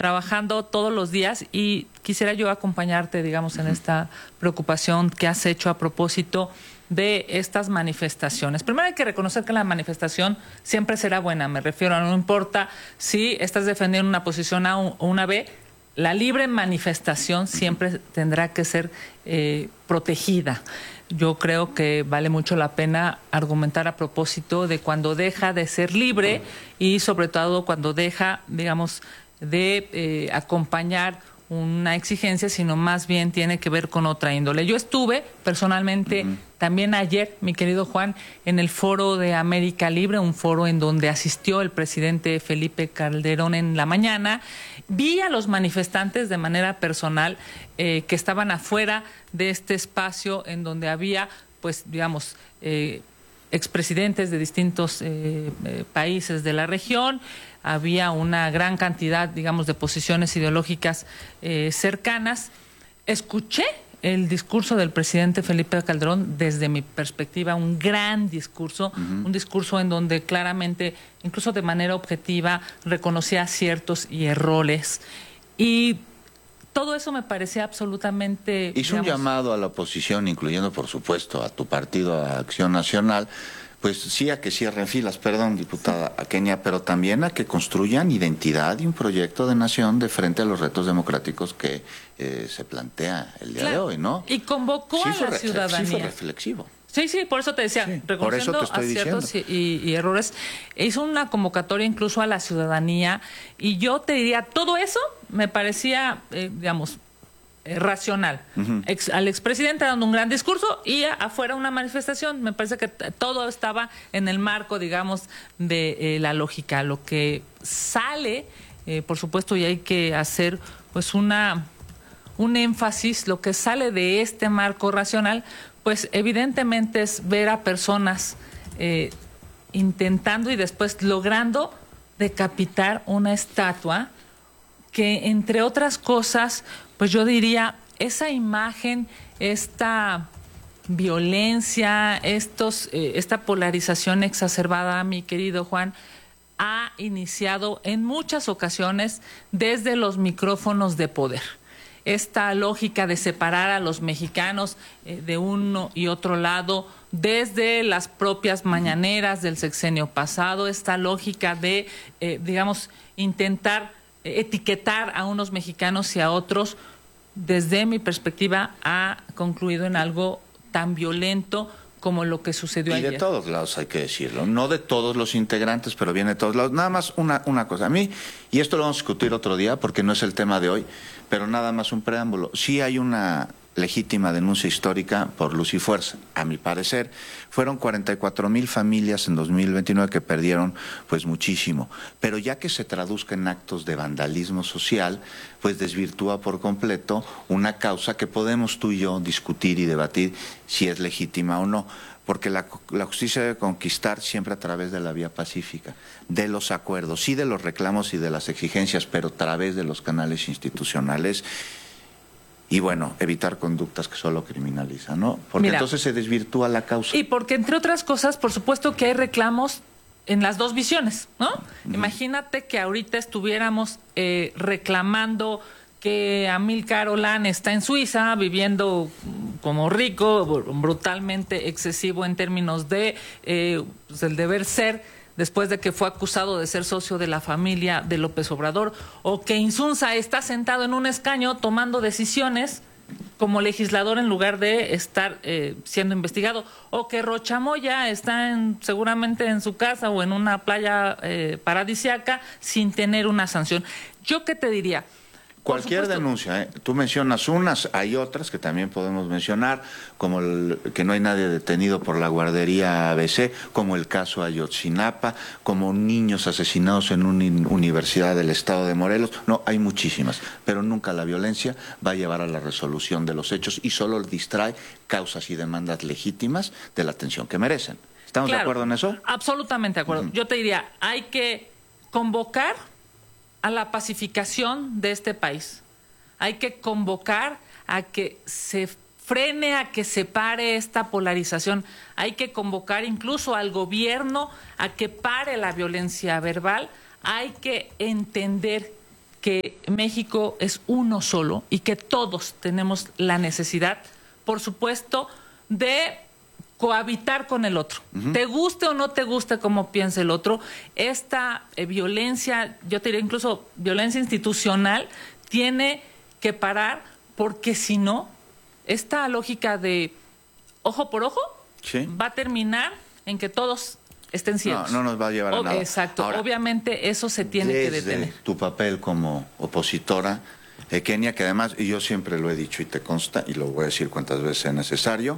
trabajando todos los días y quisiera yo acompañarte, digamos, en esta preocupación que has hecho a propósito de estas manifestaciones. Primero hay que reconocer que la manifestación siempre será buena, me refiero a no importa si estás defendiendo una posición A o una B, la libre manifestación siempre tendrá que ser protegida. Yo creo que vale mucho la pena argumentar a propósito de cuando deja de ser libre y sobre todo cuando deja, digamos, de acompañar una exigencia, sino más bien tiene que ver con otra índole. Yo estuve personalmente también ayer, mi querido Juan, en el foro de América Libre, un foro en donde asistió el presidente Felipe Calderón en la mañana. Vi a los manifestantes de manera personal que estaban afuera de este espacio en donde había, pues, digamos, expresidentes de distintos países de la región. Había una gran cantidad, digamos, de posiciones ideológicas cercanas. Escuché el discurso del presidente Felipe Calderón, desde mi perspectiva, un gran discurso, un discurso en donde claramente, incluso de manera objetiva, reconocía aciertos y errores. Y todo eso me parecía absolutamente... Hizo un llamado a la oposición, incluyendo, por supuesto, a tu partido, a Acción Nacional, pues sí, a que cierren filas, perdón, diputada Kenia, pero también a que construyan identidad y un proyecto de nación de frente a los retos democráticos que se plantea el día de hoy, ¿no? Y convocó a la ciudadanía. Sí fue reflexivo. Sí, por eso te decía, reconociendo aciertos y errores, hizo una convocatoria incluso a la ciudadanía, y yo te diría, todo eso me parecía, digamos, racional. Al expresidente dando un gran discurso y afuera una manifestación. Me parece que todo estaba en el marco, digamos, de la lógica. Lo que sale, por supuesto, y hay que hacer pues un énfasis, lo que sale de este marco racional, pues evidentemente es ver a personas intentando y después logrando decapitar una estatua que, entre otras cosas, pues yo diría, esa imagen, esta violencia, esta polarización exacerbada, mi querido Juan, ha iniciado en muchas ocasiones desde los micrófonos de poder. Esta lógica de separar a los mexicanos de uno y otro lado, desde las propias mañaneras del sexenio pasado, esta lógica de, digamos, intentar etiquetar a unos mexicanos y a otros, desde mi perspectiva, ha concluido en algo tan violento como lo que sucedió ayer. Y de todos lados, hay que decirlo. No de todos los integrantes, pero viene de todos lados. Nada más una cosa. A mí, y esto lo vamos a discutir otro día porque no es el tema de hoy, pero nada más un preámbulo. Sí hay una legítima denuncia histórica por luz y fuerza. A mi parecer, fueron 44,000 familias en 2029 que perdieron pues muchísimo. Pero ya que se traduzca en actos de vandalismo social, pues desvirtúa por completo una causa que podemos tú y yo discutir y debatir si es legítima o no. Porque la justicia debe conquistar siempre a través de la vía pacífica, de los acuerdos, sí de los reclamos y de las exigencias, pero a través de los canales institucionales. Y bueno, evitar conductas que solo criminalizan, ¿no? Porque entonces se desvirtúa la causa. Y porque, entre otras cosas, por supuesto que hay reclamos en las dos visiones, ¿no? Imagínate que ahorita estuviéramos reclamando que Amílcar Olán está en Suiza viviendo como rico, brutalmente excesivo en términos de pues el deber ser, después de que fue acusado de ser socio de la familia de López Obrador, o que Insunza está sentado en un escaño tomando decisiones como legislador en lugar de estar siendo investigado, o que Rocha Moya está seguramente en su casa o en una playa paradisiaca sin tener una sanción. ¿Yo qué te diría? Cualquier denuncia, tú mencionas unas, hay otras que también podemos mencionar, como que no hay nadie detenido por la guardería ABC, como el caso Ayotzinapa, como niños asesinados en una universidad del estado de Morelos. No, hay muchísimas, pero nunca la violencia va a llevar a la resolución de los hechos y solo distrae causas y demandas legítimas de la atención que merecen. ¿Estamos de acuerdo en eso? Absolutamente de acuerdo. Yo te diría, hay que convocar a la pacificación de este país. Hay que convocar a que se frene, a que se pare esta polarización. Hay que convocar incluso al gobierno a que pare la violencia verbal. Hay que entender que México es uno solo y que todos tenemos la necesidad, por supuesto, de cohabitar con el otro. Te guste o no te guste cómo piensa el otro, esta violencia, yo te diría incluso violencia institucional, tiene que parar, porque si no, esta lógica de ojo por ojo va a terminar en que todos estén ciegos. No nos va a llevar a nada. Exacto. Ahora, obviamente eso se tiene que detener. Desde tu papel como opositora, Kenia, que además, y yo siempre lo he dicho y te consta, y lo voy a decir cuantas veces sea necesario,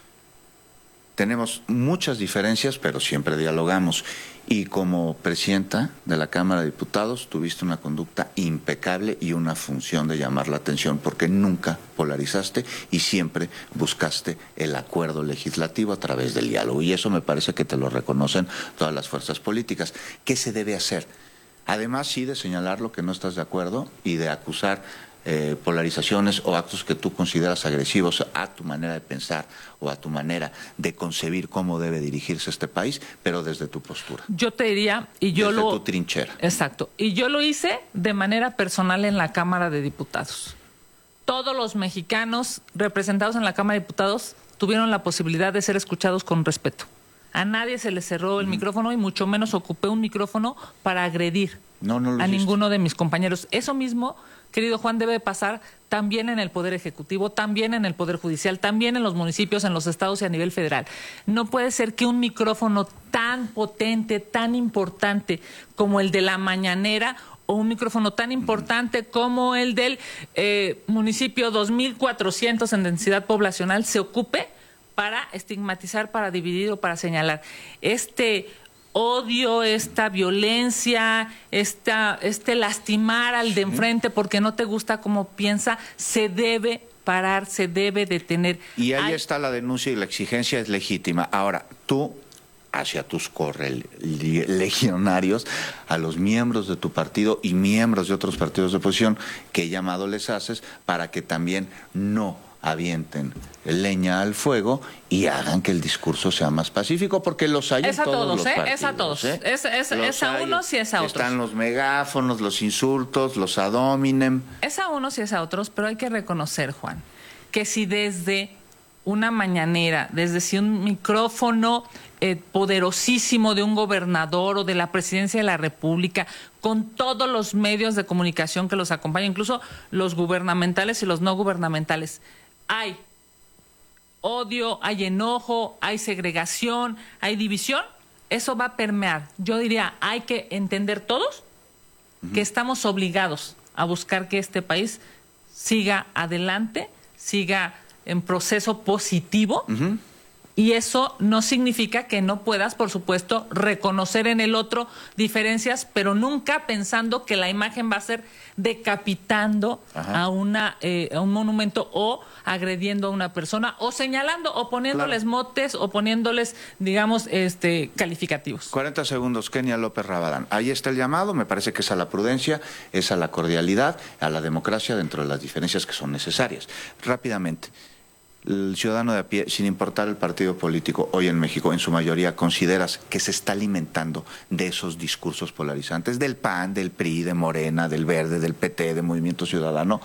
tenemos muchas diferencias, pero siempre dialogamos. Y como presidenta de la Cámara de Diputados, tuviste una conducta impecable y una función de llamar la atención, porque nunca polarizaste y siempre buscaste el acuerdo legislativo a través del diálogo. Y eso me parece que te lo reconocen todas las fuerzas políticas. ¿Qué se debe hacer? Además, sí, de señalar lo que no estás de acuerdo y de acusar polarizaciones o actos que tú consideras agresivos a tu manera de pensar o a tu manera de concebir cómo debe dirigirse este país, pero desde tu postura. Yo te diría, y yo desde tu trinchera. Exacto. Y yo lo hice de manera personal en la Cámara de Diputados. Todos los mexicanos representados en la Cámara de Diputados tuvieron la posibilidad de ser escuchados con respeto. A nadie se le cerró el micrófono y mucho menos ocupé un micrófono para agredir a ninguno de mis compañeros. Eso mismo, querido Juan, debe pasar también en el Poder Ejecutivo, también en el Poder Judicial, también en los municipios, en los estados y a nivel federal. No puede ser que un micrófono tan potente, tan importante como el de la mañanera, o un micrófono tan importante como el del municipio 2400 en densidad poblacional, se ocupe para estigmatizar, para dividir o para señalar. Este odio, esta violencia, este lastimar al de enfrente porque no te gusta cómo piensa, se debe parar, se debe detener. Y ahí está la denuncia y la exigencia es legítima. Ahora, tú, hacia tus correligionarios, a los miembros de tu partido y miembros de otros partidos de oposición, ¿qué llamado les haces para que también no avienten leña al fuego y hagan que el discurso sea más pacífico? Porque los hay en todos los partidos. Es a todos, es a unos y es a otros. Están los megáfonos, los insultos, los ad hominem. Es a unos y es a otros, pero hay que reconocer, Juan, que si desde una mañanera, desde si un micrófono poderosísimo de un gobernador o de la presidencia de la República, con todos los medios de comunicación que los acompañan, incluso los gubernamentales y los no gubernamentales, hay odio, hay enojo, hay segregación, hay división, eso va a permear. Yo diría, hay que entender todos que estamos obligados a buscar que este país siga adelante, siga en proceso positivo, y eso no significa que no puedas, por supuesto, reconocer en el otro diferencias, pero nunca pensando que la imagen va a ser decapitando a un monumento o agrediendo a una persona o señalando o poniéndoles motes o poniéndoles, digamos, calificativos. 40 segundos, Kenia López Rabadán. Ahí está el llamado, me parece que es a la prudencia, es a la cordialidad, a la democracia dentro de las diferencias que son necesarias. Rápidamente. El ciudadano de a pie, sin importar el partido político, hoy en México, en su mayoría, ¿consideras que se está alimentando de esos discursos polarizantes, del PAN, del PRI, de Morena, del Verde, del PT, de Movimiento Ciudadano,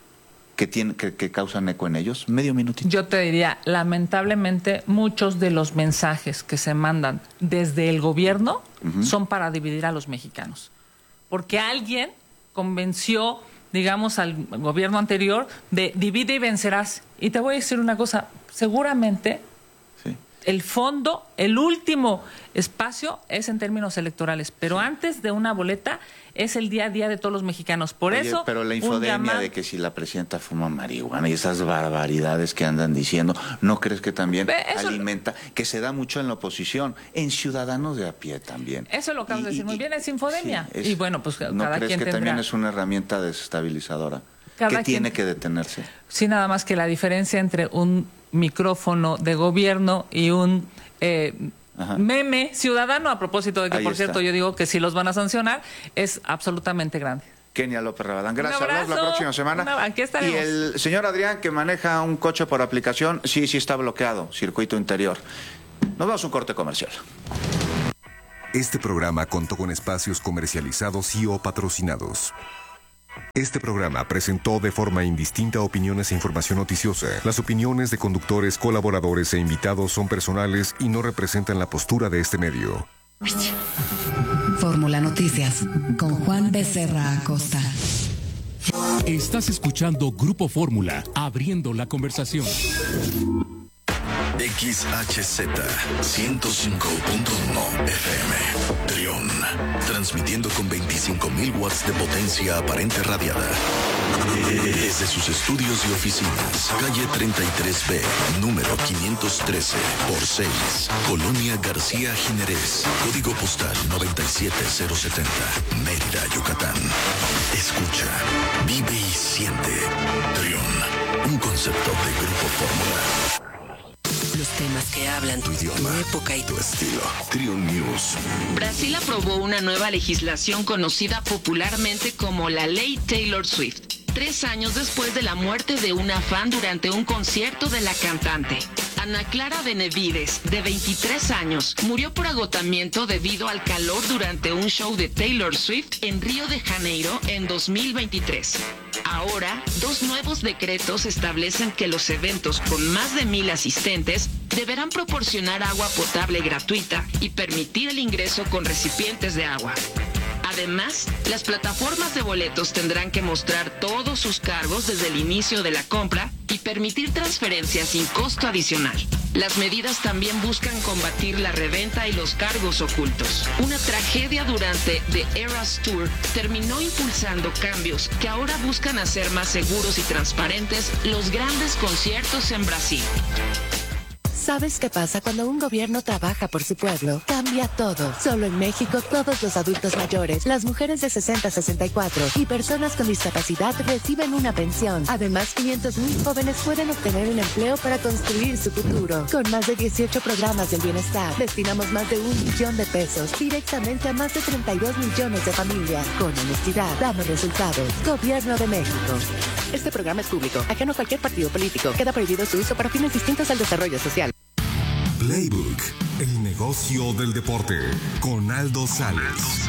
que causan eco en ellos? Medio minutito. Yo te diría, lamentablemente, muchos de los mensajes que se mandan desde el gobierno son para dividir a los mexicanos. Porque alguien convenció, digamos, al gobierno anterior de divide y vencerás. Y te voy a decir una cosa, seguramente el fondo, el último espacio es en términos electorales, pero antes de una boleta es el día a día de todos los mexicanos. Por eso, pero la infodemia de que si la presidenta fuma marihuana y esas barbaridades que andan diciendo, ¿no crees que también alimenta, que se da mucho en la oposición, en ciudadanos de a pie también? Eso lo acabas de decir muy bien, es infodemia. Sí, y bueno, pues ¿no cada crees quien que tendrá... también es una herramienta desestabilizadora? Que tiene que detenerse. Sí, nada más que la diferencia entre un micrófono de gobierno y un meme ciudadano, a propósito de que, por cierto, yo digo que si los van a sancionar, es absolutamente grande. Kenia López Rabadán, gracias. Hablamos la próxima semana. Aquí estaremos. Y el señor Adrián, que maneja un coche por aplicación, sí está bloqueado, circuito interior. Nos vamos a un corte comercial. Este programa contó con espacios comercializados y o patrocinados. Este programa presentó de forma indistinta opiniones e información noticiosa. Las opiniones de conductores, colaboradores e invitados son personales y no representan la postura de este medio. Fórmula Noticias con Juan Becerra Acosta. Estás escuchando Grupo Fórmula, abriendo la conversación. XHZ 105.1 FM Trión, transmitiendo con 25.000 watts de potencia aparente radiada desde sus estudios y oficinas, calle 33B, número 513 por 6, Colonia García Jiménez, código postal 97070, Mérida, Yucatán. Escucha, vive y siente. Trión, un concepto de Grupo Fórmula. Los temas que hablan Tu idioma, tu época y tu estilo. Trión News. Brasil aprobó una nueva legislación conocida popularmente como la Ley Taylor Swift, 3 años después de la muerte de una fan durante un concierto de la cantante. Ana Clara Benavides, de 23 años, murió por agotamiento debido al calor durante un show de Taylor Swift en Río de Janeiro en 2023. Ahora, 2 nuevos decretos establecen que los eventos con más de 1,000 asistentes deberán proporcionar agua potable gratuita y permitir el ingreso con recipientes de agua. Además, las plataformas de boletos tendrán que mostrar todos sus cargos desde el inicio de la compra y permitir transferencias sin costo adicional. Las medidas también buscan combatir la reventa y los cargos ocultos. Una tragedia durante The Eras Tour terminó impulsando cambios que ahora buscan hacer más seguros y transparentes los grandes conciertos en Brasil. ¿Sabes qué pasa cuando un gobierno trabaja por su pueblo? Cambia todo. Solo en México, todos los adultos mayores, las mujeres de 60 a 64 y personas con discapacidad reciben una pensión. Además, 500,000 jóvenes pueden obtener un empleo para construir su futuro. Con más de 18 programas del bienestar, destinamos más de 1 millón de pesos directamente a más de 32 millones de familias. Con honestidad, damos resultados. Gobierno de México. Este programa es público, ajeno a cualquier partido político. Queda prohibido su uso para fines distintos al desarrollo social. Playbook, el negocio del deporte, con Aldo Sales.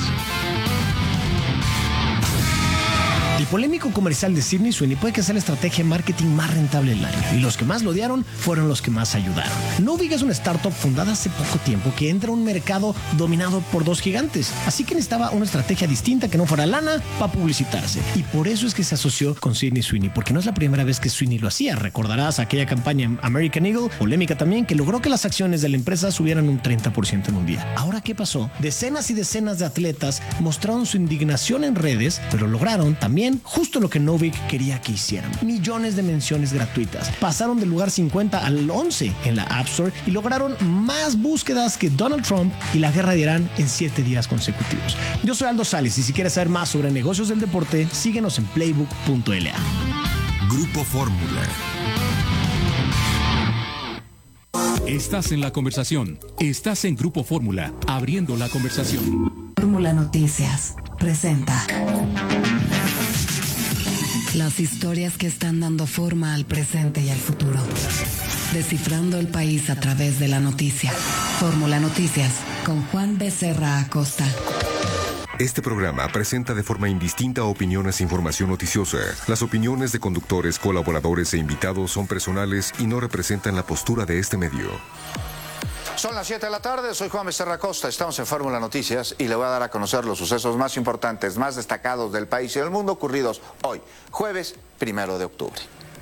El polémico comercial de Sydney Sweeney puede que sea la estrategia de marketing más rentable del año, y los que más lo odiaron fueron los que más ayudaron. Novig es una startup fundada hace poco tiempo que entra a un mercado dominado por 2 gigantes, así que necesitaba una estrategia distinta que no fuera lana para publicitarse, y por eso es que se asoció con Sydney Sweeney, porque no es la primera vez que Sweeney lo hacía. Recordarás aquella campaña American Eagle, polémica también, que logró que las acciones de la empresa subieran un 30% en un día. Ahora, ¿qué pasó? Decenas y decenas de atletas mostraron su indignación en redes, pero lograron también justo lo que Novig quería que hicieran: millones de menciones gratuitas. Pasaron del lugar 50 al 11 en la App Store y lograron más búsquedas que Donald Trump y la guerra de Irán en 7 días consecutivos. Yo soy Aldo Sales, y si quieres saber más sobre negocios del deporte, síguenos en playbook.la. Grupo Fórmula. Estás en la conversación. Estás en Grupo Fórmula, abriendo la conversación. Fórmula Noticias presenta las historias que están dando forma al presente y al futuro. Descifrando el país a través de la noticia. Fórmula Noticias con Juan Becerra Acosta. Este programa presenta de forma indistinta opiniones e información noticiosa. Las opiniones de conductores, colaboradores e invitados son personales y no representan la postura de este medio. Son las 7 de la tarde, soy Juan Becerra Acosta, estamos en Fórmula Noticias y le voy a dar a conocer los sucesos más importantes, más destacados del país y del mundo ocurridos hoy, jueves 1 de octubre.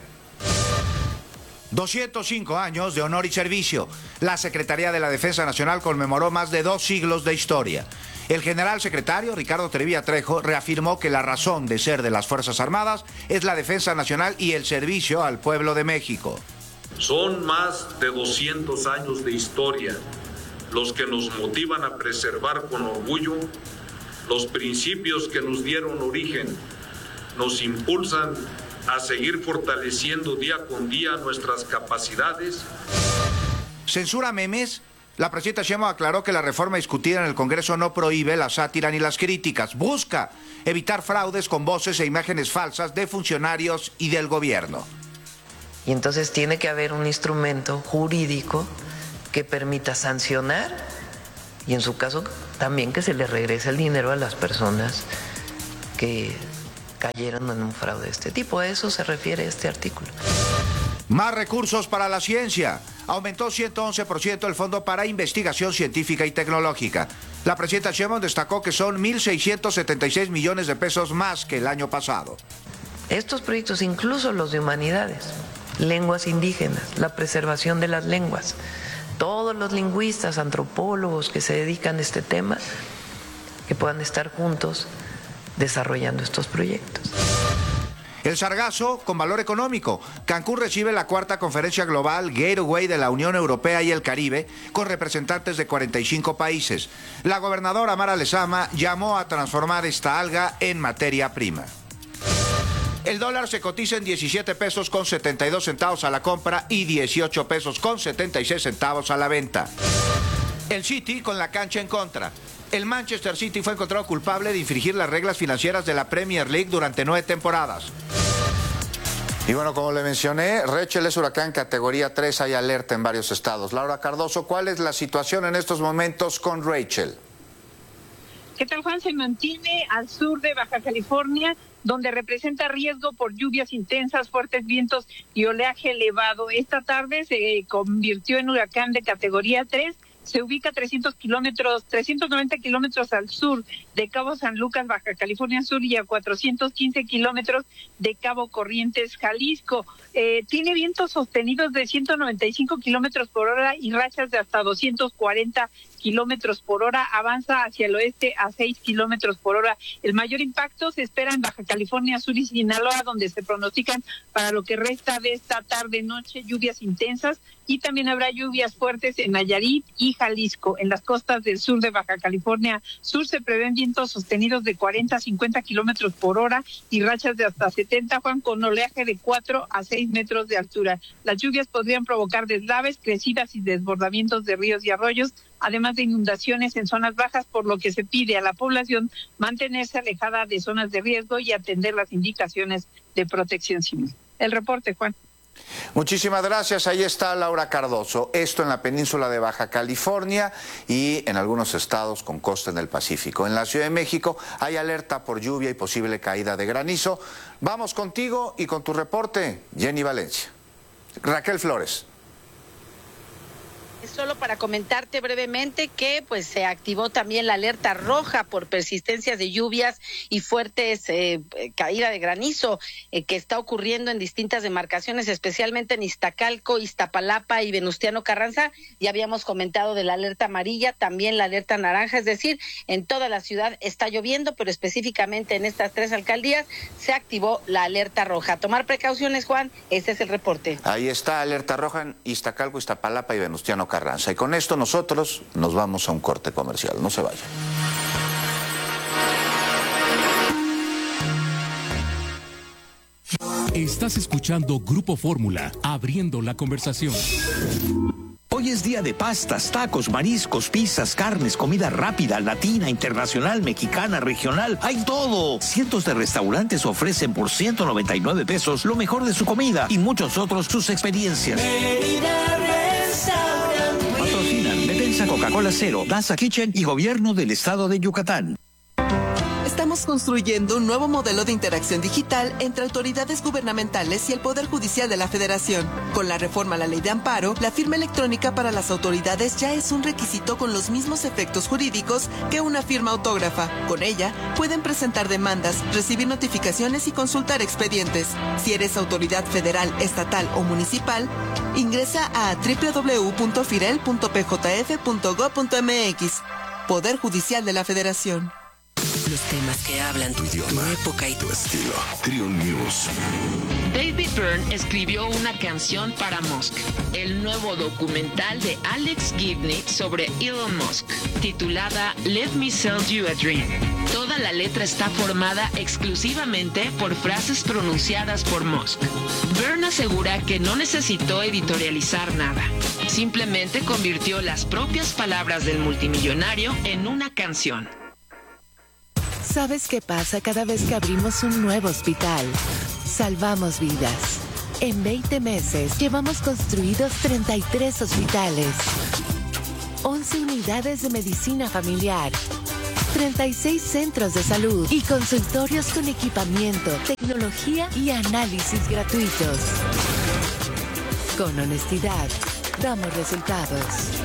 205 años de honor y servicio. La Secretaría de la Defensa Nacional conmemoró más de 2 siglos de historia. El general secretario Ricardo Trevilla Trejo reafirmó que la razón de ser de las Fuerzas Armadas es la defensa nacional y el servicio al pueblo de México. Son más de 200 años de historia los que nos motivan a preservar con orgullo los principios que nos dieron origen, nos impulsan a seguir fortaleciendo día con día nuestras capacidades. ¿Censura memes? La presidenta Sheinbaum aclaró que la reforma discutida en el Congreso no prohíbe la sátira ni las críticas, busca evitar fraudes con voces e imágenes falsas de funcionarios y del gobierno. Y entonces tiene que haber un instrumento jurídico que permita sancionar y en su caso también que se le regrese el dinero a las personas que cayeron en un fraude de este tipo. A eso se refiere este artículo. Más recursos para la ciencia. Aumentó 111% el Fondo para Investigación Científica y Tecnológica. La presidenta Sheinbaum destacó que son 1.676 millones de pesos más que el año pasado. Estos proyectos, incluso los de humanidades, lenguas indígenas, la preservación de las lenguas, todos los lingüistas, antropólogos que se dedican a este tema, que puedan estar juntos desarrollando estos proyectos. El sargazo con valor económico. Cancún recibe la 4ª conferencia global Gateway de la Unión Europea y el Caribe, con representantes de 45 países. La gobernadora Mara Lezama llamó a transformar esta alga en materia prima. El dólar se cotiza en 17 pesos con 72 centavos a la compra y 18 pesos con 76 centavos a la venta. El City con la cancha en contra. El Manchester City fue encontrado culpable de infringir las reglas financieras de la Premier League durante 9 temporadas. Y bueno, como le mencioné, Rachel es huracán categoría 3, hay alerta en varios estados. Laura Cardoso, ¿cuál es la situación en estos momentos con Rachel? ¿Qué tal, Juan? Se mantiene al sur de Baja California, donde representa riesgo por lluvias intensas, fuertes vientos y oleaje elevado. Esta tarde se convirtió en huracán de categoría 3. Se ubica a 390 kilómetros al sur de Cabo San Lucas, Baja California Sur, y a 415 kilómetros de Cabo Corrientes, Jalisco. Tiene vientos sostenidos de 195 kilómetros por hora y rachas de hasta 240 kilómetros por hora. Avanza hacia el oeste a 6 kilómetros por hora. El mayor impacto se espera en Baja California Sur y Sinaloa, donde se pronostican para lo que resta de esta tarde-noche lluvias intensas, y también habrá lluvias fuertes en Nayarit y Jalisco. En las costas del sur de Baja California Sur se prevén vientos sostenidos de 40 a 50 kilómetros por hora y rachas de hasta 70, Juan, con oleaje de 4 a 6 metros de altura. Las lluvias podrían provocar deslaves, crecidas y desbordamientos de ríos y arroyos, además de inundaciones en zonas bajas, por lo que se pide a la población mantenerse alejada de zonas de riesgo y atender las indicaciones de protección civil. El reporte, Juan. Muchísimas gracias. Ahí está Laura Cardoso. Esto en la península de Baja California y en algunos estados con costa en el Pacífico. En la Ciudad de México hay alerta por lluvia y posible caída de granizo. Vamos contigo y con tu reporte, Jenny Valencia. Raquel Flores. Solo para comentarte brevemente que pues se activó también la alerta roja por persistencias de lluvias y fuertes caída de granizo que está ocurriendo en distintas demarcaciones, especialmente en Iztacalco, Iztapalapa y Venustiano Carranza. Ya habíamos comentado de la alerta amarilla, también la alerta naranja, es decir, en toda la ciudad está lloviendo, pero específicamente en estas 3 alcaldías se activó la alerta roja. Tomar precauciones, Juan, ese es el reporte. Ahí está, alerta roja en Iztacalco, Iztapalapa y Venustiano Carranza. Y con esto nosotros nos vamos a un corte comercial. No se vayan. Estás escuchando Grupo Fórmula, abriendo la conversación. Hoy es día de pastas, tacos, mariscos, pizzas, carnes, comida rápida, latina, internacional, mexicana, regional. ¡Hay todo! Cientos de restaurantes ofrecen por 199 pesos lo mejor de su comida y muchos otros sus experiencias. Patrocinan Defensa Coca-Cola Cero, Daza Kitchen y Gobierno del Estado de Yucatán. Estamos construyendo un nuevo modelo de interacción digital entre autoridades gubernamentales y el Poder Judicial de la Federación. Con la reforma a la Ley de Amparo, la firma electrónica para las autoridades ya es un requisito con los mismos efectos jurídicos que una firma autógrafa. Con ella, pueden presentar demandas, recibir notificaciones y consultar expedientes. Si eres autoridad federal, estatal o municipal, ingresa a www.firel.pjf.gov.mx. Poder Judicial de la Federación. Los temas que hablan tu idioma, tu época y tu estilo. Trion News. David Byrne escribió una canción para Musk, el nuevo documental de Alex Gibney sobre Elon Musk, titulada Let Me Sell You a Dream. Toda la letra está formada exclusivamente por frases pronunciadas por Musk. Byrne asegura que no necesitó editorializar nada. Simplemente convirtió las propias palabras del multimillonario en una canción. ¿Sabes qué pasa cada vez que abrimos un nuevo hospital? Salvamos vidas. En 20 meses llevamos construidos 33 hospitales, 11 unidades de medicina familiar 36 centros de salud y consultorios con equipamiento, tecnología y análisis gratuitos. Con honestidad, damos resultados.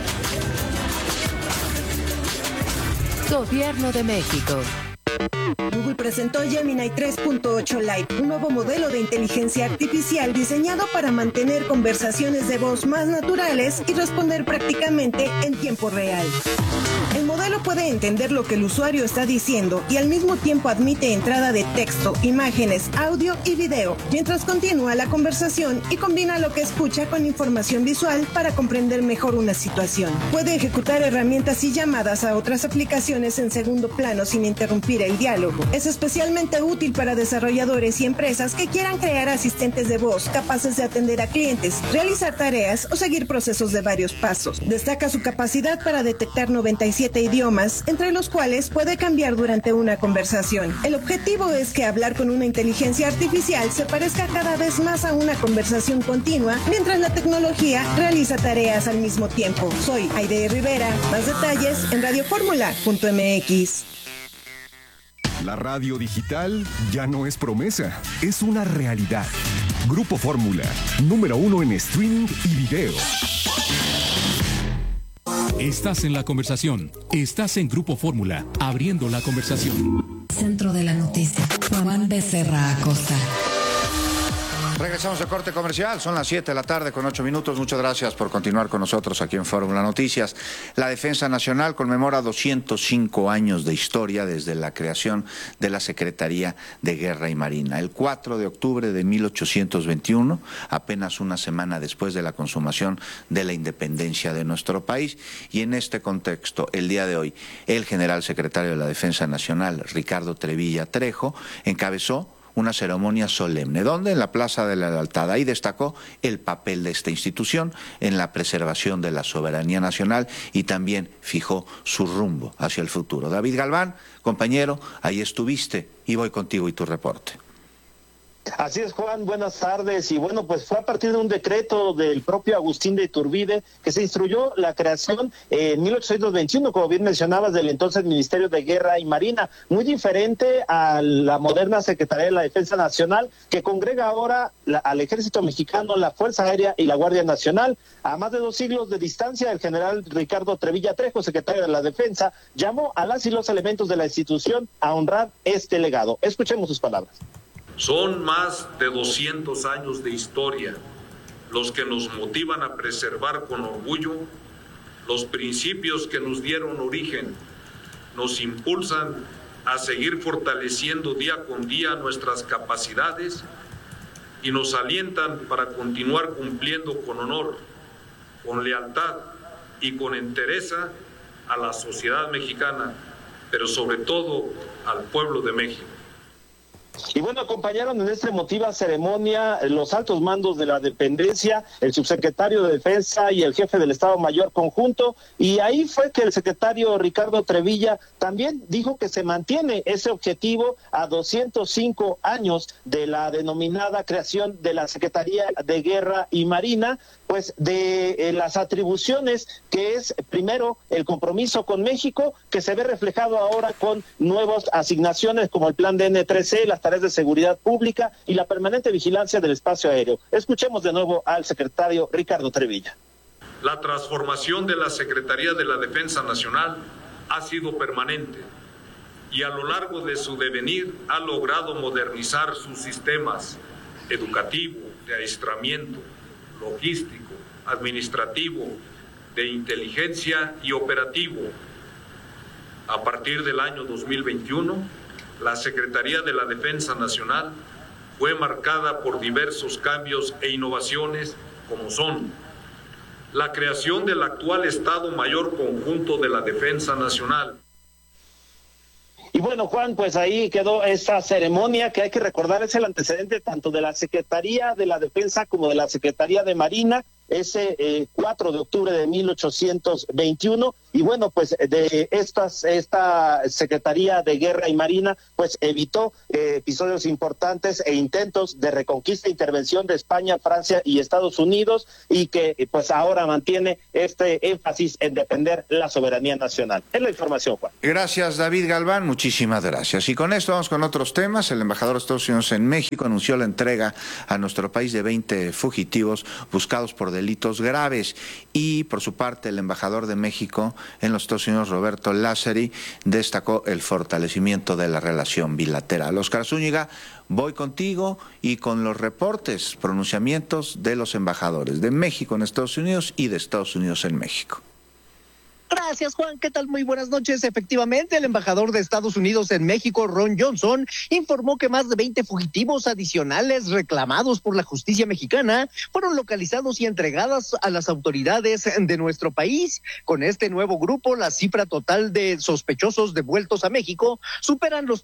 Gobierno de México. Google presentó Gemini 3.8 Lite, un nuevo modelo de inteligencia artificial diseñado para mantener conversaciones de voz más naturales y responder prácticamente en tiempo real. El modelo puede entender lo que el usuario está diciendo y al mismo tiempo admite entrada de texto, imágenes, audio y video, mientras continúa la conversación y combina lo que escucha con información visual para comprender mejor una situación. Puede ejecutar herramientas y llamadas a otras aplicaciones en segundo plano sin interrumpir el diálogo. Es especialmente útil para desarrolladores y empresas que quieran crear asistentes de voz capaces de atender a clientes, realizar tareas o seguir procesos de varios pasos. Destaca su capacidad para detectar 97 idiomas, entre los cuales puede cambiar durante una conversación. El objetivo es que hablar con una inteligencia artificial se parezca cada vez más a una conversación continua, mientras la tecnología realiza tareas al mismo tiempo. Soy Aide Rivera. Más detalles en radioformula.mx. La radio digital ya no es promesa, es una realidad. Grupo Fórmula, número 1 en streaming y video. Estás en la conversación. Estás en Grupo Fórmula, abriendo la conversación. Centro de la noticia. Juan Becerra Acosta. Regresamos de corte comercial, son las 7 de la tarde con 8 minutos. Muchas gracias por continuar con nosotros aquí en Fórmula Noticias. La Defensa Nacional conmemora 205 años de historia desde la creación de la Secretaría de Guerra y Marina. El 4 de octubre de 1821, apenas una semana después de la consumación de la independencia de nuestro país. Y en este contexto, el día de hoy, el general secretario de la Defensa Nacional, Ricardo Trevilla Trejo, encabezó una ceremonia solemne, donde en la Plaza de la Lealtad, ahí destacó el papel de esta institución en la preservación de la soberanía nacional y también fijó su rumbo hacia el futuro. David Galván, compañero, ahí estuviste y voy contigo y tu reporte. Así es, Juan, buenas tardes. Y bueno, pues fue a partir de un decreto del propio Agustín de Iturbide que se instruyó la creación en 1821, como bien mencionabas, del entonces Ministerio de Guerra y Marina, muy diferente a la moderna Secretaría de la Defensa Nacional, que congrega ahora al Ejército Mexicano, la Fuerza Aérea y la Guardia Nacional. A más de 2 siglos de distancia, el general Ricardo Trevilla Trejo, secretario de la Defensa, llamó a las y los elementos de la institución a honrar este legado. Escuchemos sus palabras. Son más de 200 años de historia los que nos motivan a preservar con orgullo los principios que nos dieron origen, nos impulsan a seguir fortaleciendo día con día nuestras capacidades y nos alientan para continuar cumpliendo con honor, con lealtad y con entereza a la sociedad mexicana, pero sobre todo al pueblo de México. Y bueno, acompañaron en esta emotiva ceremonia los altos mandos de la dependencia, el subsecretario de Defensa y el jefe del Estado Mayor Conjunto, y ahí fue que el secretario Ricardo Trevilla también dijo que se mantiene ese objetivo a 205 años de la denominada creación de la Secretaría de Guerra y Marina, pues de las atribuciones que es primero el compromiso con México, que se ve reflejado ahora con nuevas asignaciones como el plan DN3C, las tareas de seguridad pública y la permanente vigilancia del espacio aéreo. Escuchemos de nuevo al secretario Ricardo Trevilla. La transformación de la Secretaría de la Defensa Nacional ha sido permanente y a lo largo de su devenir ha logrado modernizar sus sistemas educativo, de adiestramiento, logístico, administrativo, de inteligencia y operativo. A partir del año 2021, la Secretaría de la Defensa Nacional fue marcada por diversos cambios e innovaciones, como son la creación del actual Estado Mayor Conjunto de la Defensa Nacional. Y bueno, Juan, pues ahí quedó esta ceremonia que hay que recordar es el antecedente tanto de la Secretaría de la Defensa como de la Secretaría de Marina, ese 4 de octubre de 1821, y bueno, pues de esta Secretaría de Guerra y Marina pues evitó episodios importantes e intentos de reconquista e intervención de España, Francia y Estados Unidos, y que pues ahora mantiene este énfasis en defender la soberanía nacional. Es la información, Juan. Gracias, David Galván, muchísimas gracias. Y con esto vamos con otros temas. El embajador de Estados Unidos en México anunció la entrega a nuestro país de 20 fugitivos buscados por delitos graves. Y por su parte, el embajador de México en los Estados Unidos, Roberto Lázari, destacó el fortalecimiento de la relación bilateral. Óscar Zúñiga, voy contigo y con los reportes, pronunciamientos de los embajadores de México en Estados Unidos y de Estados Unidos en México. Gracias, Juan. ¿Qué tal? Muy buenas noches. Efectivamente, el embajador de Estados Unidos en México, Ron Johnson, informó que más de 20 fugitivos adicionales reclamados por la justicia mexicana fueron localizados y entregadas a las autoridades de nuestro país. Con este nuevo grupo, la cifra total de sospechosos devueltos a México superan los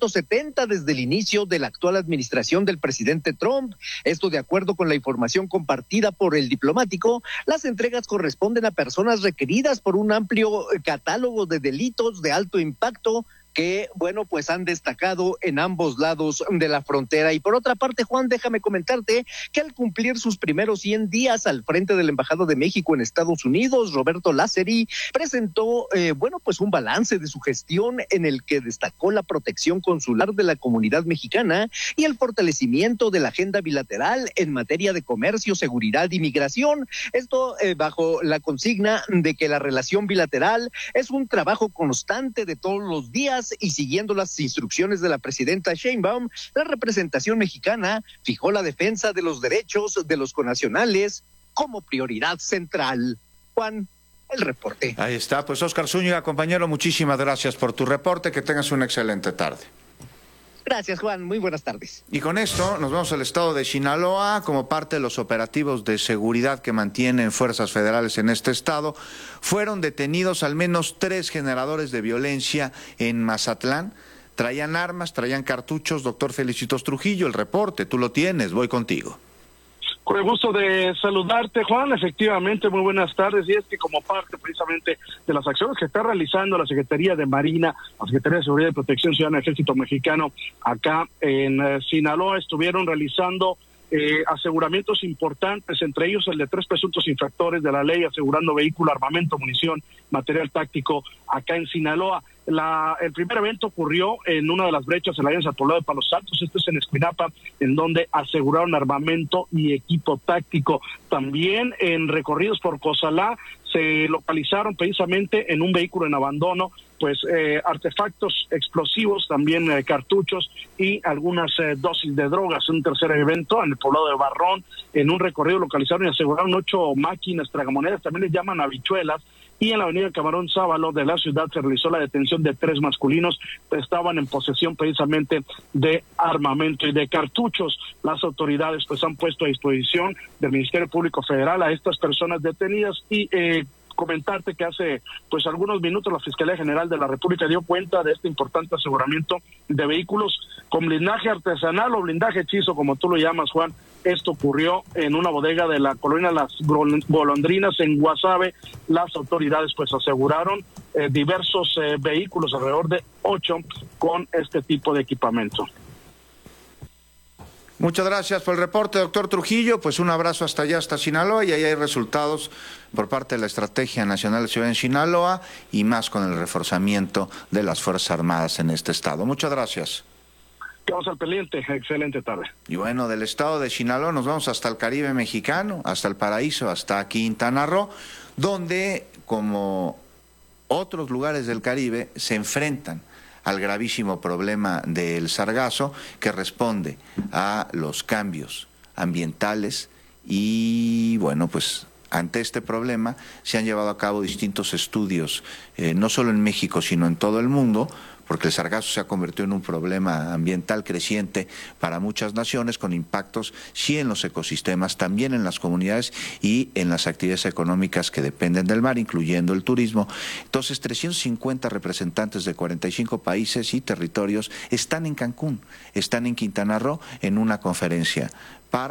370 desde el inicio de la actual administración del presidente Trump. Esto de acuerdo con la información compartida por el diplomático. Las entregas corresponden a personas requeridas por un amplio catálogo de delitos de alto impacto que, bueno, pues han destacado en ambos lados de la frontera. Y por otra parte, Juan, déjame comentarte que al cumplir sus primeros 100 días al frente de la Embajada de México en Estados Unidos, Roberto Lázari presentó, pues un balance de su gestión en el que destacó la protección consular de la comunidad mexicana y el fortalecimiento de la agenda bilateral en materia de comercio, seguridad y migración. Esto bajo la consigna de que la relación bilateral es un trabajo constante de todos los días, y siguiendo las instrucciones de la presidenta Sheinbaum, la representación mexicana fijó la defensa de los derechos de los connacionales como prioridad central. Juan, el reporte. Ahí está, pues Óscar Zúñiga, compañero, muchísimas gracias por tu reporte, que tengas una excelente tarde. Gracias, Juan. Muy buenas tardes. Y con esto nos vamos al estado de Sinaloa. Como parte de los operativos de seguridad que mantienen fuerzas federales en este estado, fueron detenidos al menos 3 generadores de violencia en Mazatlán. Traían armas, traían cartuchos. Doctor Felicitos Trujillo, el reporte, tú lo tienes, voy contigo. Con el gusto de saludarte, Juan. Efectivamente, muy buenas tardes. Y es que como parte precisamente de las acciones que está realizando la Secretaría de Marina, la Secretaría de Seguridad y Protección Ciudadana del Ejército Mexicano, acá en Sinaloa, estuvieron realizando aseguramientos importantes, entre ellos el de 3 presuntos infractores de la ley, asegurando vehículo, armamento, munición, material táctico acá en Sinaloa. El primer evento ocurrió en una de las brechas en la Alianza Poblado de Palos Altos, esto es en Escuinapa, en donde aseguraron armamento y equipo táctico. También en recorridos por Cozalá se localizaron precisamente en un vehículo en abandono pues artefactos explosivos, también cartuchos y algunas dosis de drogas. Un tercer evento en el poblado de Barrón, en un recorrido localizaron y aseguraron 8 máquinas tragamonedas, también les llaman habichuelas, y en la avenida Camarón Sábalo de la ciudad se realizó la detención de 3 masculinos que estaban en posesión precisamente de armamento y de cartuchos. Las autoridades pues han puesto a disposición del Ministerio Público Federal a estas personas detenidas y comentarte que hace pues algunos minutos la Fiscalía General de la República dio cuenta de este importante aseguramiento de vehículos con blindaje artesanal o blindaje hechizo, como tú lo llamas, Juan. Esto ocurrió en una bodega de la colonia Las Golondrinas en Guasave. Las autoridades pues aseguraron diversos vehículos, alrededor de 8, con este tipo de equipamiento. Muchas gracias por el reporte, doctor Trujillo. Pues un abrazo hasta allá, hasta Sinaloa, y ahí hay resultados por parte de la Estrategia Nacional de Seguridad en Sinaloa y más con el reforzamiento de las Fuerzas Armadas en este estado. Muchas gracias. Quedamos al pendiente, excelente tarde. Y bueno, del estado de Sinaloa nos vamos hasta el Caribe mexicano, hasta el Paraíso, hasta Quintana Roo, donde, como otros lugares del Caribe, se enfrentan al gravísimo problema del sargazo, que responde a los cambios ambientales. Y bueno, pues ante este problema se han llevado a cabo distintos estudios, no solo en México, sino en todo el mundo, porque el sargazo se ha convertido en un problema ambiental creciente para muchas naciones, con impactos sí en los ecosistemas, también en las comunidades y en las actividades económicas que dependen del mar, incluyendo el turismo. Entonces, 350 representantes de 45 países y territorios están en Cancún, están en Quintana Roo, en una conferencia para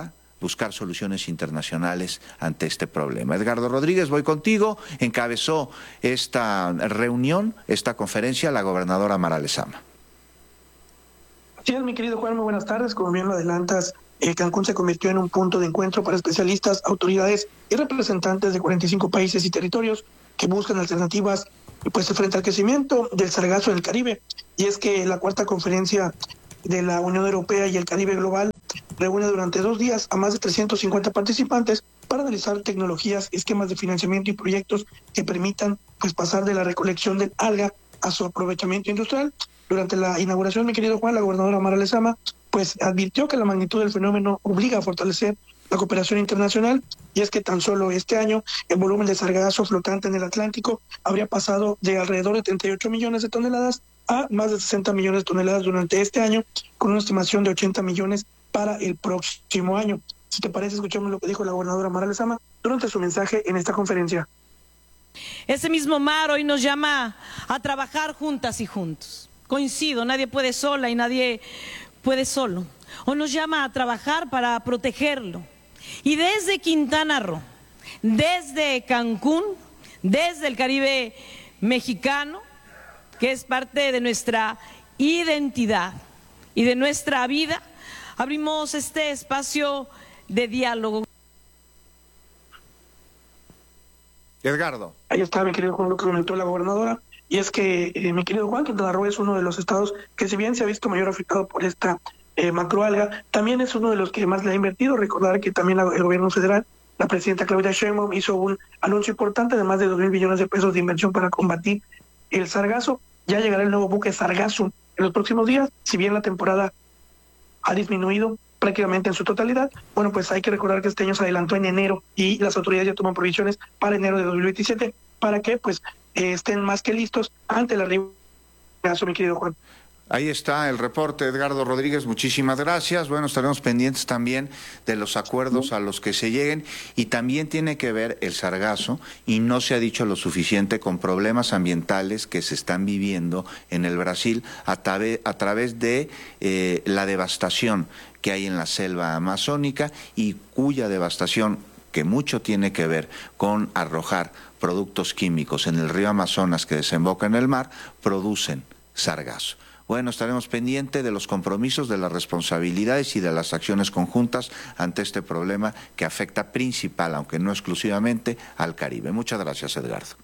buscar soluciones internacionales ante este problema. Edgardo Rodríguez, voy contigo. Encabezó esta reunión, esta conferencia, la gobernadora Mara Lezama. Sí, mi querido Juan, muy buenas tardes. Como bien lo adelantas, Cancún se convirtió en un punto de encuentro para especialistas, autoridades y representantes de 45 países y territorios que buscan alternativas pues frente al crecimiento del sargazo en el Caribe. Y es que la cuarta conferencia de la Unión Europea y el Caribe Global reúne durante 2 días a más de 350 participantes para analizar tecnologías, esquemas de financiamiento y proyectos que permitan pues pasar de la recolección del alga a su aprovechamiento industrial. Durante la inauguración, mi querido Juan, la gobernadora Mara Lezama pues advirtió que la magnitud del fenómeno obliga a fortalecer la cooperación internacional, y es que tan solo este año el volumen de sargazo flotante en el Atlántico habría pasado de alrededor de 38 millones de toneladas a más de 60 millones de toneladas durante este año, con una estimación de 80 millones para el próximo año. Si te parece, escuchamos lo que dijo la gobernadora Mara Lezama durante su mensaje en esta conferencia. Ese mismo mar hoy nos llama a trabajar juntas y juntos. Coincido, nadie puede sola y nadie puede solo. Hoy nos llama a trabajar para protegerlo. Y desde Quintana Roo, desde Cancún, desde el Caribe mexicano, que es parte de nuestra identidad y de nuestra vida, abrimos este espacio de diálogo. Edgardo. Ahí está, mi querido Juan, lo que comentó la gobernadora, y es que, mi querido Juan, Quintana Roo es uno de los estados que, si bien se ha visto mayor afectado por esta macroalga, también es uno de los que más le ha invertido. Recordar que también el gobierno federal, la presidenta Claudia Sheinbaum, hizo un anuncio importante de más de 2,000 millones de pesos de inversión para combatir el sargazo. Ya llegará el nuevo buque Sargazo en los próximos días. Si bien la temporada ha disminuido prácticamente en su totalidad, bueno, pues hay que recordar que este año se adelantó en enero y las autoridades ya toman provisiones para enero de 2027 para que pues estén más que listos ante el arribo del sargazo, mi querido Juan. Ahí está el reporte, Edgardo Rodríguez, muchísimas gracias. Bueno, estaremos pendientes también de los acuerdos a los que se lleguen, y también tiene que ver el sargazo, y no se ha dicho lo suficiente, con problemas ambientales que se están viviendo en el Brasil a través de la devastación que hay en la selva amazónica, y cuya devastación, que mucho tiene que ver con arrojar productos químicos en el río Amazonas que desemboca en el mar, producen sargazo. Bueno, estaremos pendientes de los compromisos, de las responsabilidades y de las acciones conjuntas ante este problema que afecta principal, aunque no exclusivamente, al Caribe. Muchas gracias, Edgardo.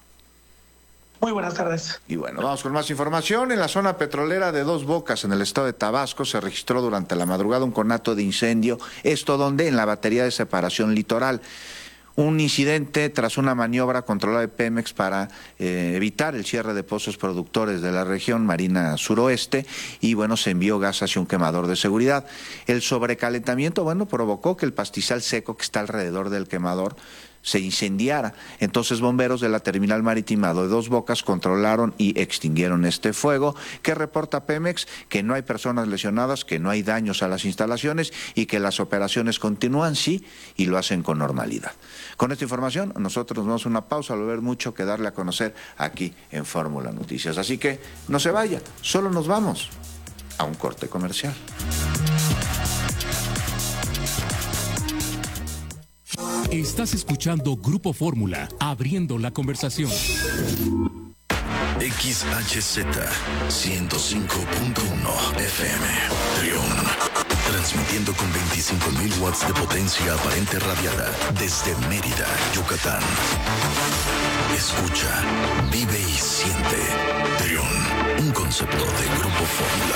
Muy buenas tardes. Y bueno, vamos con más información. En la zona petrolera de Dos Bocas, en el estado de Tabasco, se registró durante la madrugada un conato de incendio, esto donde en la batería de separación litoral. Un incidente tras una maniobra controlada de Pemex para evitar el cierre de pozos productores de la región marina suroeste, y bueno, se envió gas hacia un quemador de seguridad. El sobrecalentamiento, bueno, provocó que el pastizal seco que está alrededor del quemador se incendiara. Entonces bomberos de la terminal marítima de Dos Bocas controlaron y extinguieron este fuego. ¿Qué reporta Pemex? Que no hay personas lesionadas, que no hay daños a las instalaciones y que las operaciones continúan, sí, y lo hacen con normalidad. Con esta información nosotros nos vamos a una pausa, al ver mucho que darle a conocer aquí en Fórmula Noticias. Así que no se vaya, solo nos vamos a un corte comercial. Estás escuchando Grupo Fórmula, abriendo la conversación. XHZ 105.1 FM, Trión. Transmitiendo con 25.000 watts de potencia aparente radiada desde Mérida, Yucatán. Escucha, vive y siente. Trión, un concepto de Grupo Fórmula.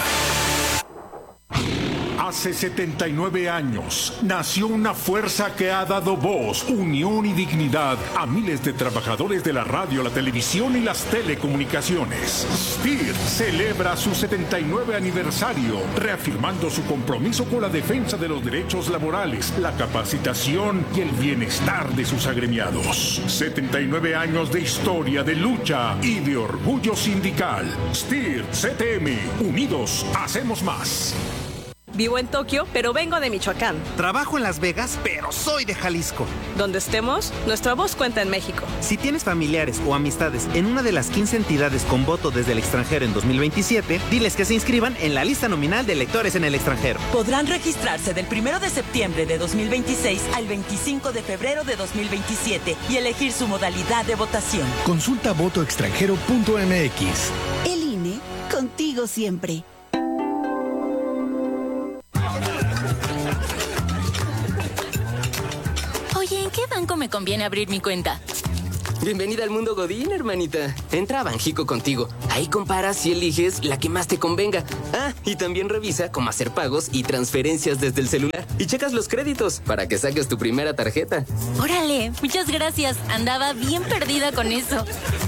Hace 79 años nació una fuerza que ha dado voz, unión y dignidad a miles de trabajadores de la radio, la televisión y las telecomunicaciones. STIR celebra su 79 aniversario, reafirmando su compromiso con la defensa de los derechos laborales, la capacitación y el bienestar de sus agremiados. 79 años de historia, de lucha y de orgullo sindical. STIR CTM, unidos hacemos más. Vivo en Tokio, pero vengo de Michoacán. Trabajo en Las Vegas, pero soy de Jalisco. Donde estemos, nuestra voz cuenta en México. Si tienes familiares o amistades en una de las 15 entidades con voto desde el extranjero en 2027, diles que se inscriban en la lista nominal de electores en el extranjero. Podrán registrarse del 1 de septiembre de 2026 al 25 de febrero de 2027 y elegir su modalidad de votación. Consulta votoextranjero.mx. El INE, contigo siempre. Oye, ¿en qué banco me conviene abrir mi cuenta? Bienvenida al mundo Godín, hermanita. Entra a Banjico Contigo. Ahí comparas y eliges la que más te convenga. Ah, y también revisa cómo hacer pagos y transferencias desde el celular. Y checas los créditos para que saques tu primera tarjeta. Órale, muchas gracias. Andaba bien perdida con eso.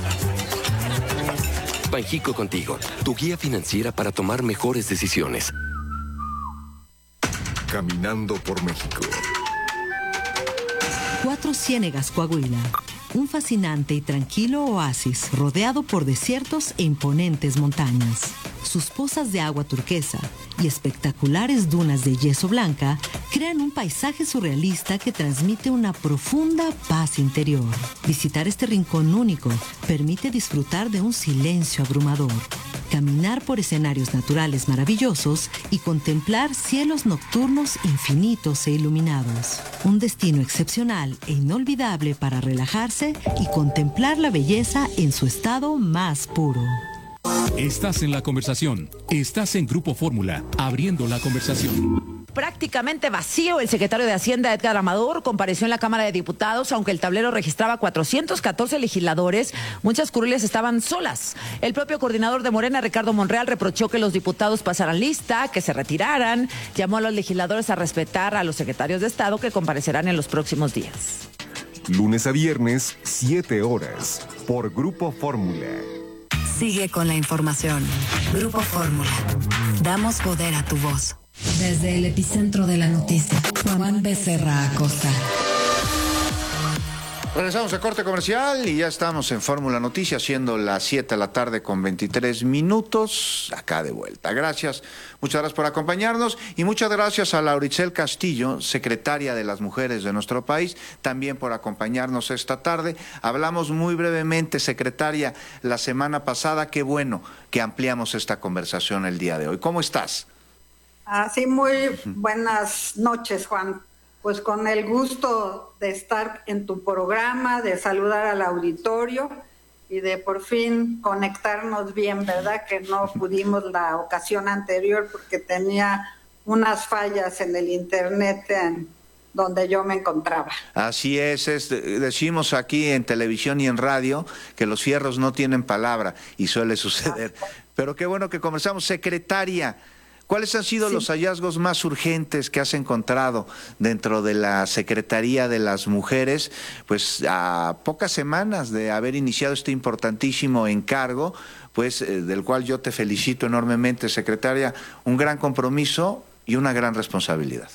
Banjico Contigo, tu guía financiera para tomar mejores decisiones. Caminando por México. Cuatro Ciénegas, Coahuila. Un fascinante y tranquilo oasis rodeado por desiertos e imponentes montañas. Sus pozas de agua turquesa y espectaculares dunas de yeso blanca crean un paisaje surrealista que transmite una profunda paz interior. Visitar este rincón único permite disfrutar de un silencio abrumador, caminar por escenarios naturales maravillosos y contemplar cielos nocturnos infinitos e iluminados. Un destino excepcional e inolvidable para relajarse y contemplar la belleza en su estado más puro. Estás en la conversación. Estás en Grupo Fórmula, abriendo la conversación. Prácticamente vacío, el secretario de Hacienda, Edgar Amador, compareció en la Cámara de Diputados, aunque el tablero registraba 414 legisladores, muchas curules estaban solas. El propio coordinador de Morena, Ricardo Monreal, reprochó que los diputados pasaran lista, que se retiraran, llamó a los legisladores a respetar a los secretarios de Estado que comparecerán en los próximos días. Lunes a viernes, 7 horas, por Grupo Fórmula. Sigue con la información. Grupo Fórmula. Damos poder a tu voz. Desde el epicentro de la noticia, Juan Becerra Acosta. Regresamos a corte comercial y ya estamos en Fórmula Noticias, siendo las 7 de la tarde con 23 minutos, acá de vuelta. Gracias, muchas gracias por acompañarnos y muchas gracias a Lauricel Castillo, secretaria de las Mujeres de nuestro país, también por acompañarnos esta tarde. Hablamos muy brevemente, secretaria, la semana pasada, qué bueno que ampliamos esta conversación el día de hoy. ¿Cómo estás? Sí, muy buenas noches, Juan. Pues con el gusto de estar en tu programa, de saludar al auditorio y de por fin conectarnos bien, ¿verdad? Que no pudimos la ocasión anterior porque tenía unas fallas en el internet en donde yo me encontraba. Así es, decimos aquí en televisión y en radio que los fierros no tienen palabra y suele suceder. Pero qué bueno que conversamos. Secretaria, ¿cuáles han sido los hallazgos más urgentes que has encontrado dentro de la Secretaría de las Mujeres? Pues a pocas semanas de haber iniciado este importantísimo encargo, pues del cual yo te felicito enormemente, secretaria, un gran compromiso y una gran responsabilidad.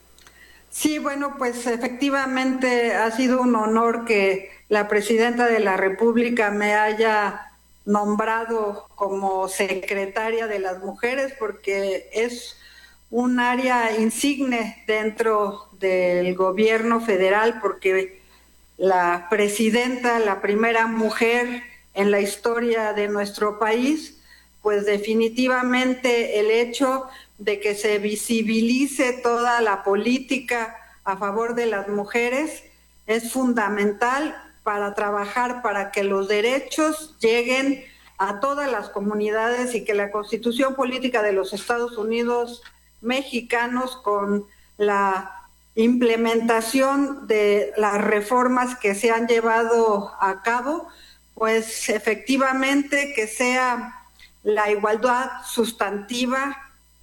Sí, bueno, pues efectivamente ha sido un honor que la Presidenta de la República me haya nombrado como secretaria de las mujeres porque es un área insigne dentro del gobierno federal, porque la presidenta, la primera mujer en la historia de nuestro país, pues definitivamente el hecho de que se visibilice toda la política a favor de las mujeres es fundamental para trabajar para que los derechos lleguen a todas las comunidades y que la Constitución Política de los Estados Unidos mexicanos, con la implementación de las reformas que se han llevado a cabo, pues efectivamente que sea la igualdad sustantiva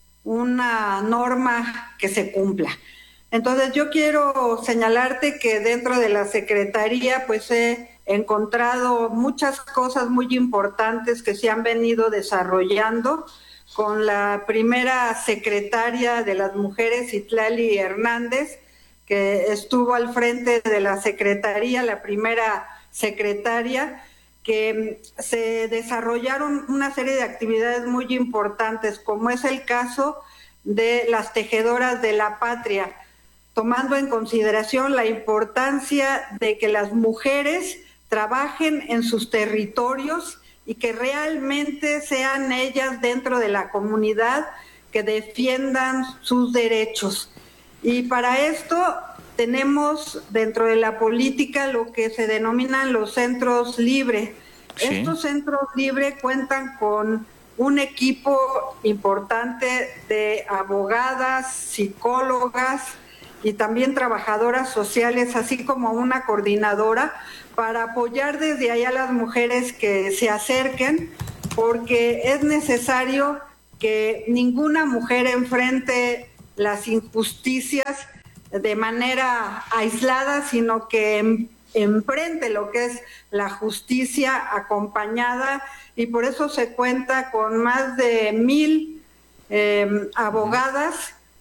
una norma que se cumpla. Entonces yo quiero señalarte que dentro de la Secretaría pues he encontrado muchas cosas muy importantes que se han venido desarrollando con la primera secretaria de las mujeres, Citlali Hernández, que estuvo al frente de la Secretaría, la primera secretaria, que se desarrollaron una serie de actividades muy importantes, como es el caso de las tejedoras de la patria, tomando en consideración la importancia de que las mujeres trabajen en sus territorios y que realmente sean ellas dentro de la comunidad que defiendan sus derechos. Y para esto tenemos dentro de la política lo que se denominan los centros libres. Sí. Estos centros libres cuentan con un equipo importante de abogadas, psicólogas y también trabajadoras sociales, así como una coordinadora, para apoyar desde allá a las mujeres que se acerquen, porque es necesario que ninguna mujer enfrente las injusticias de manera aislada, sino que enfrente lo que es la justicia acompañada, y por eso se cuenta con más de 1,000 abogadas,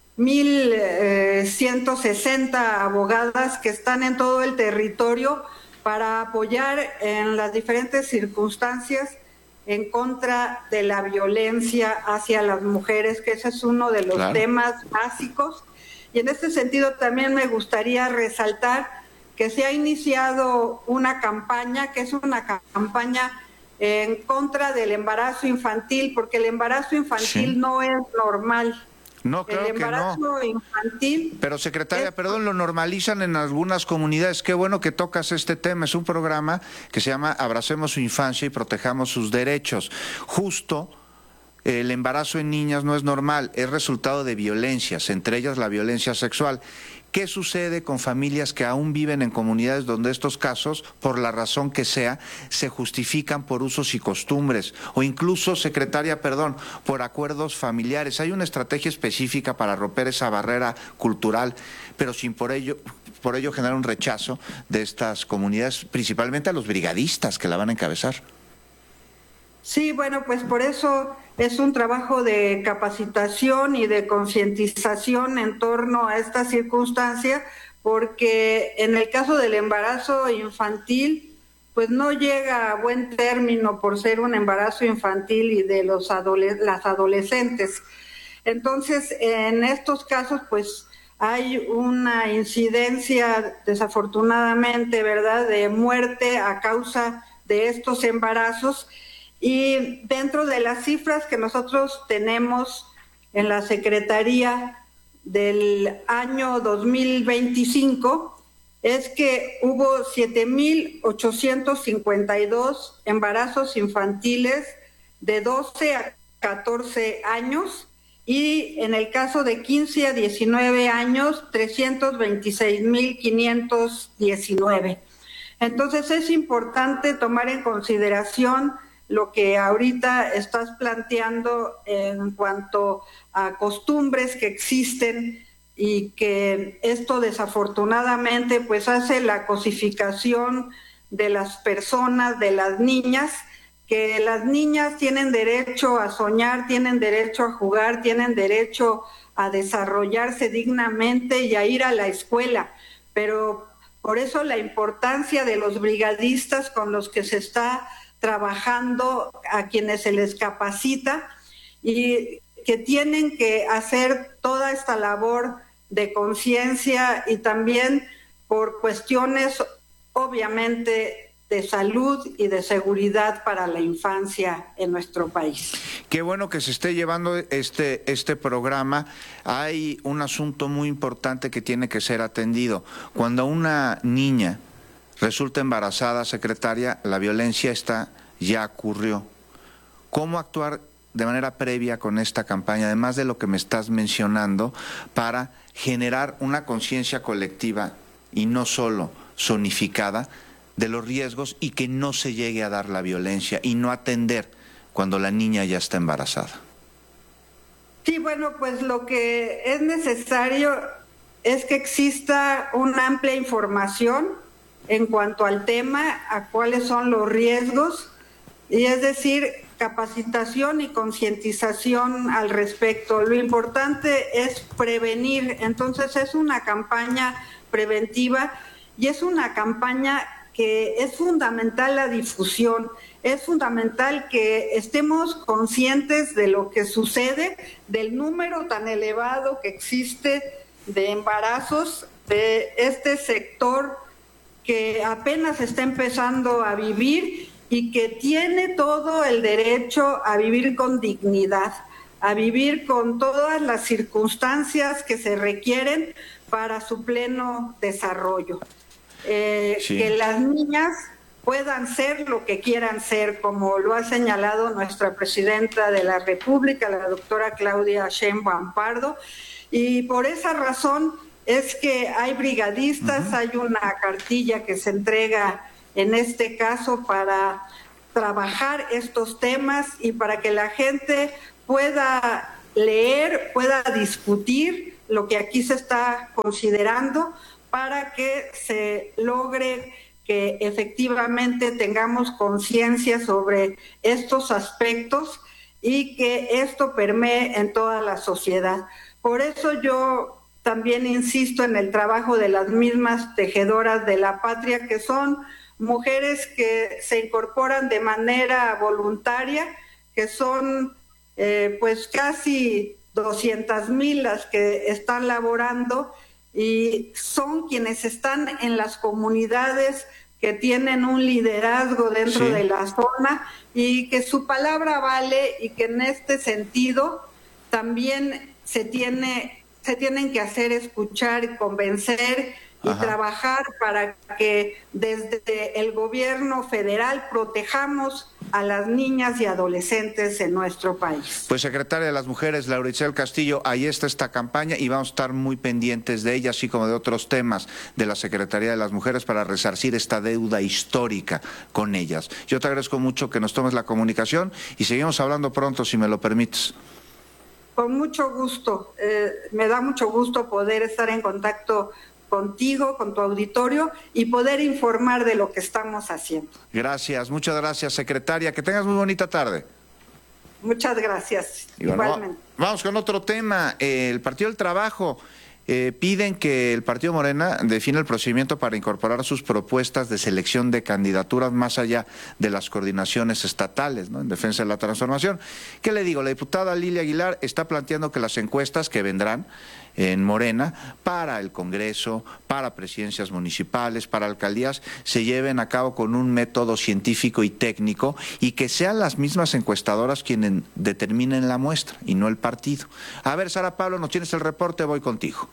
1,160 abogadas que están en todo el territorio para apoyar en las diferentes circunstancias en contra de la violencia hacia las mujeres, que ese es uno de los temas básicos. Y en este sentido también me gustaría resaltar que se ha iniciado una campaña, que es una campaña en contra del embarazo infantil, porque el embarazo infantil no es normal. No, claro el embarazo que no. infantil. Pero secretaria, perdón, lo normalizan en algunas comunidades. Qué bueno que tocas este tema. Es un programa que se llama Abracemos su infancia y protejamos sus derechos. Justo el embarazo en niñas no es normal, es resultado de violencias, entre ellas la violencia sexual. ¿Qué sucede con familias que aún viven en comunidades donde estos casos, por la razón que sea, se justifican por usos y costumbres o incluso, secretaria, perdón, por acuerdos familiares? Hay una estrategia específica para romper esa barrera cultural, pero sin por ello generar un rechazo de estas comunidades, principalmente a los brigadistas que la van a encabezar. Sí, bueno, pues por eso es un trabajo de capacitación y de concientización en torno a esta circunstancia, porque en el caso del embarazo infantil, pues no llega a buen término por ser un embarazo infantil y de las adolescentes. Entonces, en estos casos, pues hay una incidencia, desafortunadamente, ¿verdad?, de muerte a causa de estos embarazos. Y dentro de las cifras que nosotros tenemos en la Secretaría del año 2025, es que hubo 7,852 embarazos infantiles de 12 a 14 años, y en el caso de 15 a 19 años, 326,519. Entonces es importante tomar en consideración lo que ahorita estás planteando en cuanto a costumbres que existen, y que esto desafortunadamente pues hace la cosificación de las personas, de las niñas, que las niñas tienen derecho a soñar, tienen derecho a jugar, tienen derecho a desarrollarse dignamente y a ir a la escuela, pero por eso la importancia de los brigadistas con los que se está trabajando, a quienes se les capacita y que tienen que hacer toda esta labor de conciencia, y también por cuestiones obviamente de salud y de seguridad para la infancia en nuestro país. Qué bueno que se esté llevando este programa. Hay un asunto muy importante que tiene que ser atendido. Cuando una niña resulta embarazada, secretaria, la violencia ya ocurrió. ¿Cómo actuar de manera previa con esta campaña, además de lo que me estás mencionando, para generar una conciencia colectiva y no solo zonificada de los riesgos, y que no se llegue a dar la violencia y no atender cuando la niña ya está embarazada? Sí, bueno, pues lo que es necesario es que exista una amplia información en cuanto al tema, a cuáles son los riesgos, y es decir, capacitación y concientización al respecto. Lo importante es prevenir, entonces es una campaña preventiva y es una campaña que es fundamental la difusión, es fundamental que estemos conscientes de lo que sucede, del número tan elevado que existe de embarazos de este sector que apenas está empezando a vivir y que tiene todo el derecho a vivir con dignidad, a vivir con todas las circunstancias que se requieren para su pleno desarrollo. Que las niñas puedan ser lo que quieran ser, como lo ha señalado nuestra presidenta de la República, la doctora Claudia Sheinbaum Pardo, y por esa razón es que hay brigadistas, hay una cartilla que se entrega en este caso para trabajar estos temas y para que la gente pueda leer, pueda discutir lo que aquí se está considerando, para que se logre que efectivamente tengamos conciencia sobre estos aspectos y que esto permee en toda la sociedad. Por eso yo también insisto en el trabajo de las mismas tejedoras de la patria, que son mujeres que se incorporan de manera voluntaria, que son pues casi 200,000 las que están laborando, y son quienes están en las comunidades que tienen un liderazgo dentro de la zona y que su palabra vale, y que en este sentido también se tienen que hacer escuchar y convencer y trabajar para que desde el gobierno federal protejamos a las niñas y adolescentes en nuestro país. Pues secretaria de las Mujeres, Laura Itzel Castillo, ahí está esta campaña y vamos a estar muy pendientes de ella, así como de otros temas de la Secretaría de las Mujeres para resarcir esta deuda histórica con ellas. Yo te agradezco mucho que nos tomes la comunicación y seguimos hablando pronto, si me lo permites. Con mucho gusto, me da mucho gusto poder estar en contacto contigo, con tu auditorio, y poder informar de lo que estamos haciendo. Gracias, muchas gracias, secretaria. Que tengas muy bonita tarde. Muchas gracias. Y bueno, igualmente. Vamos con otro tema. El Partido del Trabajo piden que el Partido Morena defina el procedimiento para incorporar sus propuestas de selección de candidaturas más allá de las coordinaciones estatales, ¿no?, en defensa de la transformación. ¿Qué le digo? La diputada Lilia Aguilar está planteando que las encuestas que vendrán en Morena para el Congreso, para presidencias municipales, para alcaldías, se lleven a cabo con un método científico y técnico, y que sean las mismas encuestadoras quienes determinen la muestra y no el partido. A ver, Sara Pablo, ¿nos tienes el reporte? Voy contigo.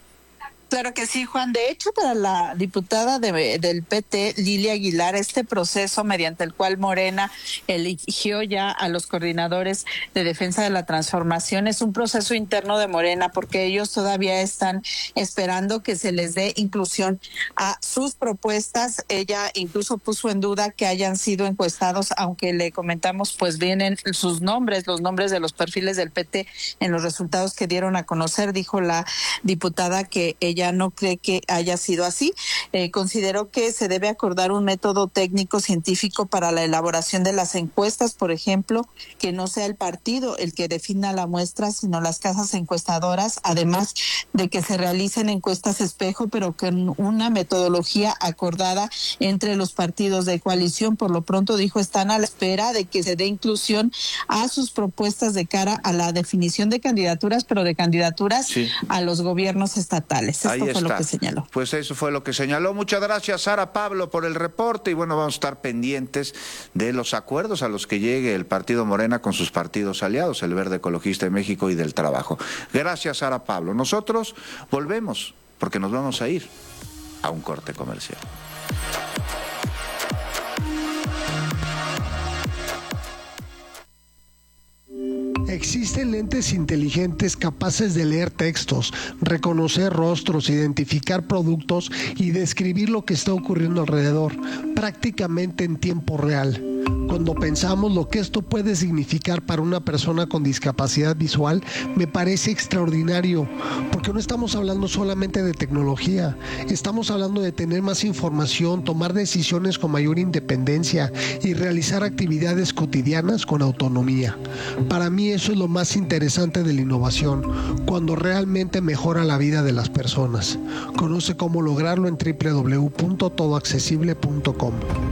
Claro que sí, Juan. De hecho, para la diputada del PT, Lilia Aguilar, este proceso mediante el cual Morena eligió ya a los coordinadores de defensa de la transformación es un proceso interno de Morena, porque ellos todavía están esperando que se les dé inclusión a sus propuestas. Ella incluso puso en duda que hayan sido encuestados, aunque le comentamos, pues vienen sus nombres, los nombres de los perfiles del PT en los resultados que dieron a conocer. Dijo la diputada que ella no cree que haya sido así. Consideró que se debe acordar un método técnico científico para la elaboración de las encuestas, por ejemplo, que no sea el partido el que defina la muestra, sino las casas encuestadoras, además de que se realicen encuestas espejo, pero con una metodología acordada entre los partidos de coalición. Por lo pronto, dijo, están a la espera de que se dé inclusión a sus propuestas de cara a la definición de candidaturas, pero de candidaturas a los gobiernos estatales. Esto fue lo que señaló. Pues eso fue lo que señaló. Muchas gracias, Sara Pablo, por el reporte. Y bueno, vamos a estar pendientes de los acuerdos a los que llegue el Partido Morena con sus partidos aliados, el Verde Ecologista de México y del Trabajo. Gracias, Sara Pablo. Nosotros volvemos, porque nos vamos a ir a un corte comercial. Existen lentes inteligentes capaces de leer textos, reconocer rostros, identificar productos y describir lo que está ocurriendo alrededor, prácticamente en tiempo real. Cuando pensamos lo que esto puede significar para una persona con discapacidad visual, me parece extraordinario, porque no estamos hablando solamente de tecnología, estamos hablando de tener más información, tomar decisiones con mayor independencia y realizar actividades cotidianas con autonomía. Para mí eso es lo más interesante de la innovación, cuando realmente mejora la vida de las personas. Conoce cómo lograrlo en www.todoaccesible.com.